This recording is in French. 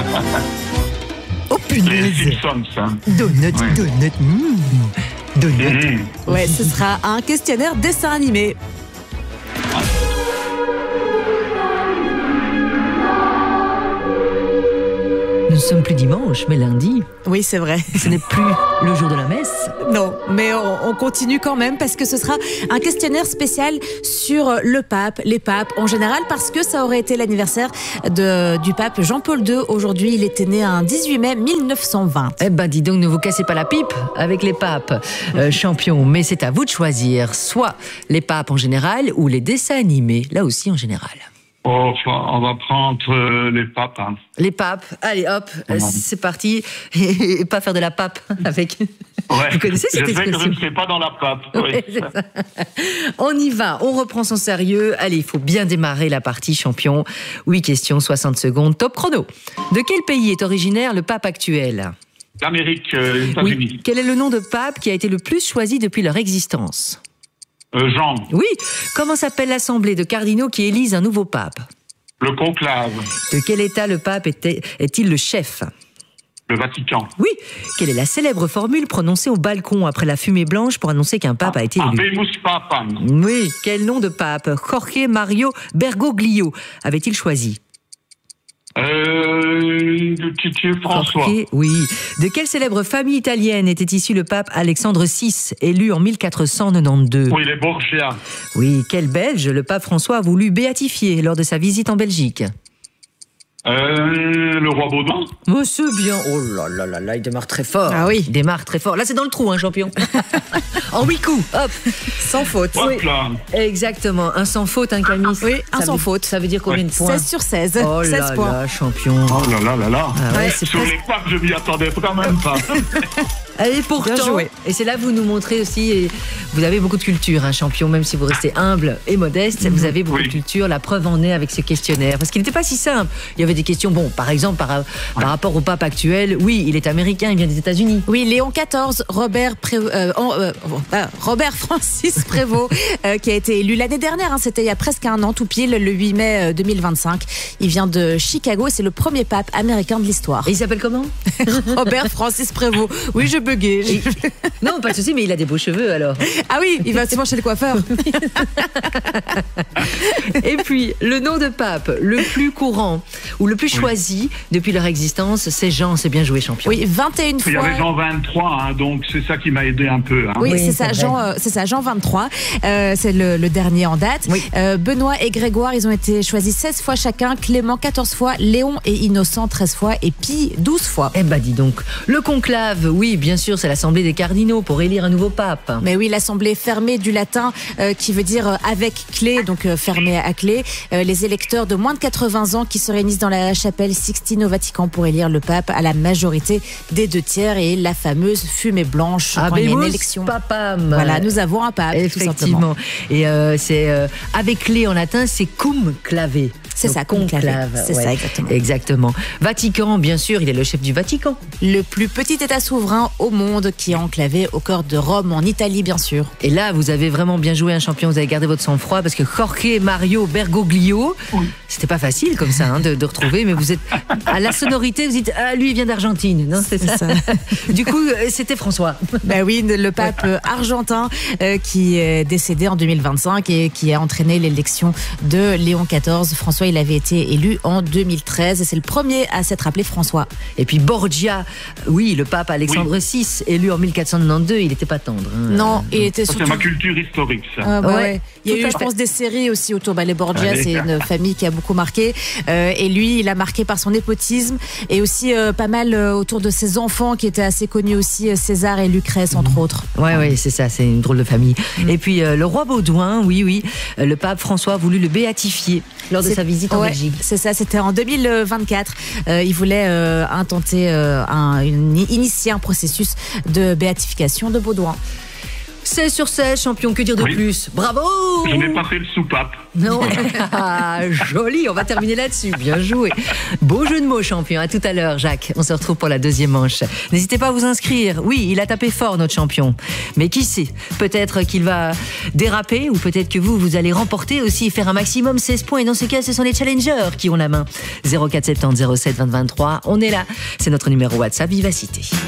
Oh Les punaise. Simpsons, hein. Donut, Ouais. donut. Donut. Ouais, ce sera un questionnaire dessin animé. Nous ne sommes plus dimanche, mais lundi. Oui, c'est vrai. Ce n'est plus le jour de la messe. Non, mais on continue quand même parce que ce sera un questionnaire spécial sur le pape, les papes en général, parce que ça aurait été l'anniversaire du pape Jean-Paul II. Aujourd'hui, il était né un 18 mai 1920. Eh ben, dis donc, ne vous cassez pas la pipe avec les papes champions. Mais c'est à vous de choisir, soit les papes en général ou les dessins animés, là aussi en général. Oh, on va prendre les papes. Hein. Les papes, allez hop, c'est parti. Et pas faire de la pape avec... Ouais. Vous connaissez cette Je sais que je expression? ne serai pas dans la pape. Oui. Ouais, c'est ça. On y va, on reprend son sérieux. Allez, il faut bien démarrer la partie champion. 8 questions, 60 secondes, top chrono. De quel pays est originaire le pape actuel? L'Amérique, les États-Unis. Oui. Quel est le nom de pape qui a été le plus choisi depuis leur existence? Jean, Oui. Comment s'appelle l'assemblée de cardinaux qui élise un nouveau pape? le conclave, De quel État le pape est-il le chef? le Vatican. Oui. Quelle est la célèbre formule prononcée au balcon après la fumée blanche pour annoncer qu'un pape a été élu? Habemus Papam. Oui. Quel nom de pape Jorge Mario Bergoglio avait-il choisi? François. Jorge, oui. De quelle célèbre famille italienne était issu le pape Alexandre VI, élu en 1492? Oui, les Borgia. Oui. Quel Belge le pape François a voulu béatifier lors de sa visite en Belgique? Le roi Baudouin. Oh, c'est bien. Oh là là là là, il démarre très fort. Ah oui. Il démarre très fort. Là, c'est dans le trou, hein, champion. En 8 coups, hop. Sans faute. Hop Oui. là. Exactement. Un sans faute, un Camille. Oui, un Ça sans veut- faute. Ça veut dire combien de points? 16 sur 16. Oh 16 là points. là, champion. Oh là là là là. Ah ouais, Ouais. c'est Sur presque... les papes, je m'y attendais quand même pas. Et pourtant, Bien joué. et c'est là que vous nous montrez aussi, et vous avez beaucoup de culture, hein, champion, même si vous restez humble et modeste, vous avez beaucoup Oui. de culture. La preuve en est avec ce questionnaire, parce qu'il n'était pas si simple. Il y avait des questions, bon, par exemple, par rapport au pape actuel, oui, il est américain, il vient des États-Unis. Oui, Léon XIV, Robert Francis Prévost, qui a été élu l'année dernière, hein, c'était il y a presque un an, tout pile, le 8 mai 2025. Il vient de Chicago et c'est le premier pape américain de l'histoire. Et il s'appelle comment? Robert Francis Prévost. Oui, je buguais. Non, pas de souci, mais il a des beaux cheveux alors. Ah oui, il va souvent chez le coiffeur. Et puis, le nom de pape le plus courant ou le plus choisi depuis leur existence, c'est Jean. C'est bien joué, champion. Oui, 21 fois. Il y avait Jean 23, hein, donc c'est ça qui m'a aidé un peu. Hein. Oui, Oui, c'est ça, c'est Jean, c'est ça, Jean 23. C'est le dernier en date. Oui. Benoît et Grégoire, ils ont été choisis 16 fois chacun. Clément, 14 fois. Léon et Innocent, 13 fois. Et Pie, 12 fois. Eh ben, dis donc. Le conclave, oui, bien sûr, c'est l'assemblée des cardinaux pour élire un nouveau pape. Mais oui, l'assemblée fermée du latin qui veut dire avec clé, donc fermée à clé. Les électeurs de moins de 80 ans qui se réunissent dans la chapelle Sixtine au Vatican pour élire le pape à la majorité des 2/3 et la fameuse fumée blanche quand il y a une Habemus élection. papam. Voilà, nous avons un pape, tout simplement. Effectivement. Et c'est avec clé en latin, c'est cum clave. C'est Donc, ça, conclave. C'est ça, exactement. Exactement. Vatican, bien sûr, il est le chef du Vatican. Le plus petit État souverain au monde qui est enclavé au cœur de Rome, en Italie, bien sûr. Et là, vous avez vraiment bien joué, un champion. Vous avez gardé votre sang-froid parce que Jorge Mario Bergoglio, c'était pas facile comme ça de retrouver, mais vous êtes à la sonorité, vous dites ah lui il vient d'Argentine, non c'est ça. Du coup, c'était François. Ben oui, le pape argentin qui est décédé en 2025 et qui a entraîné l'élection de Léon XIV. François, il avait été élu en 2013 et c'est le premier à s'être appelé François. Et puis Borgia, oui, le pape Alexandre VI, élu en 1492, il n'était pas tendre. Hein. Non, il était Ça, surtout... c'est ma culture historique, ça. Ouais. Il y a tout à eu, je fait. pense, des séries aussi autour. Les Borgia, Allez. c'est une famille qui a beaucoup marqué. Et lui, il a marqué par son népotisme et aussi pas mal autour de ses enfants qui étaient assez connus aussi, César et Lucrèce, entre autres. Ouais, c'est ça, c'est une drôle de famille. Et puis le roi Baudouin, oui, le pape François a voulu le béatifier lors de sa visite en Belgique. C'est ça, c'était en 2024. Il voulait initier un processus de béatification de Baudouin. 16 sur 16, champion, que dire de plus? Bravo! Je n'ai pas fait le soupape. Non, joli, on va terminer là-dessus, bien joué. Beau jeu de mots, champion, à tout à l'heure, Jacques. On se retrouve pour la deuxième manche. N'hésitez pas à vous inscrire. Oui, il a tapé fort, notre champion. Mais qui sait, peut-être qu'il va déraper, ou peut-être que vous allez remporter aussi, faire un maximum 16 points. Et dans ce cas, ce sont les challengers qui ont la main. 04 70 07 20 23, on est là. C'est notre numéro WhatsApp Vivacité.